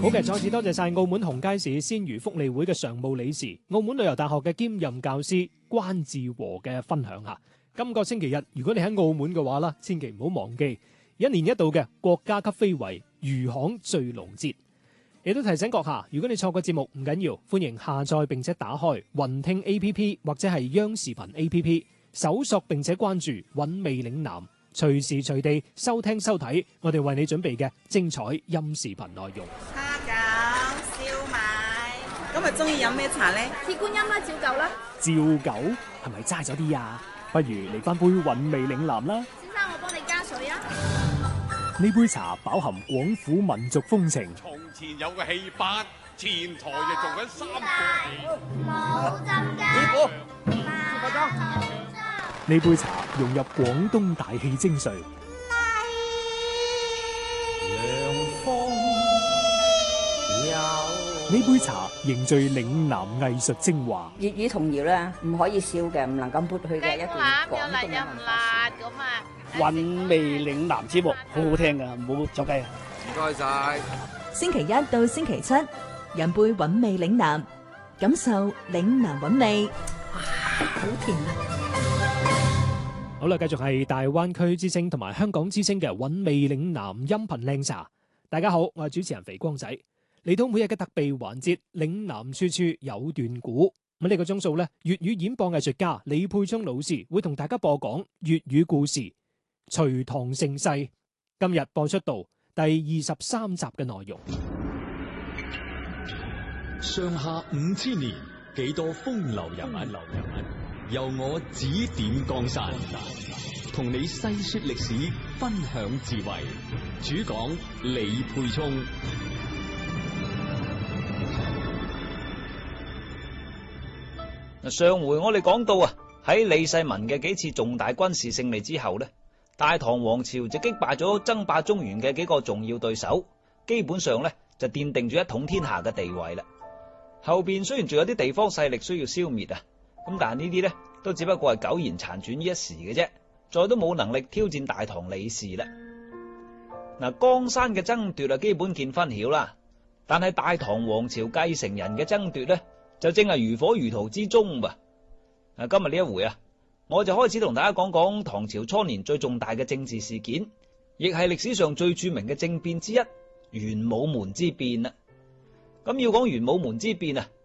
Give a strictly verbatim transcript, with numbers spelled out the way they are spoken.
好嘅，再次多謝晒澳門紅街市鮮魚福利會嘅常務理事、澳門旅遊大學嘅兼任教師關志和嘅分享吓。今個星期日，如果你喺澳門嘅話啦，千祈唔好忘記一年一度嘅國家級非遺魚行醉龍節。亦都提醒閣下，如果你錯過節目唔緊要，歡迎下載並且打開雲聽 A P P 或者係央視頻 A P P， 搜索並且關注韻味嶺南，隨時隨地收聽收睇我哋為你準備嘅精彩音視頻內容。 蝦餃、燒賣，今日中意飲咩茶呢？ 鐵觀音啦，照舊啦。 照舊係咪齋咗啲啊？不如嚟翻杯韻味嶺南啦。 先生，我幫你加水啊。 呢杯茶飽含廣府民族風情。 從前有個戲班，前台就做緊三個冇浸㗎。 師傅，師傅裝。 呢杯茶融入廣東大氣精髓。呢杯茶凝聚嶺南藝術精華。 粵語童謠咧，唔可以少嘅，唔能夠抹去嘅一段廣東嘅文化。 咁啊！ 韻味嶺南節目好好聽噶，唔好走雞啊！ 唔該晒。 星期一到星期七，飲杯韻味嶺南，感受嶺南韻味。 哇，好甜啊！ 好啦，繼續係大灣區之聲同埋香港之聲嘅韻味嶺南音頻靚茶。大家好，我係主持人肥光仔。嚟到每日嘅特備環節，嶺南處處有段古。咁呢個鐘數咧，粵語演播藝術家李佩聰老師會同大家播講粵語故事《隋唐盛世》。今日播出到第二十三集嘅內容。 上下五千年，幾多風流人物，流人物由我指點江山，同你細說歷史，分享智慧。主講李佩聰。 上回我哋講到啊，喺李世民嘅幾次重大軍事勝利之後呢，大唐王朝就擊敗咗爭霸中原嘅幾個重要對手，基本上呢就奠定咗一統天下嘅地位啦。後邊雖然仲有啲地方勢力需要消滅啊，咁但係呢啲呢都只不過係苟延殘喘一時嘅啫，再都冇能力挑戰大唐李氏啦。嗱，江山嘅爭奪啊，基本見分曉啦，但係大唐王朝繼承人嘅爭奪呢，就正係如火如荼之中噃。嗱，今日呢一回啊，我就開始同大家講講唐朝初年最重大嘅政治事件，亦係歷史上最著名嘅政變之一——玄武門之變啦。咁要講玄武門之變啊，